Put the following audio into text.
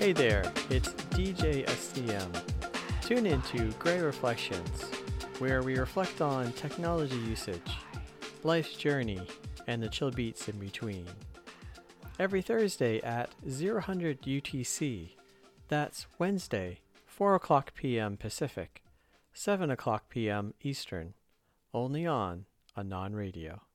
Hey there, it's DJ SCM. Tune into Grey Reflections, where we reflect on technology usage, life's journey, and the chill beats in between. Every Thursday at 0000 UTC, that's Wednesday, 4 o'clock p.m. Pacific, 7 o'clock p.m. Eastern, only on Anon Radio.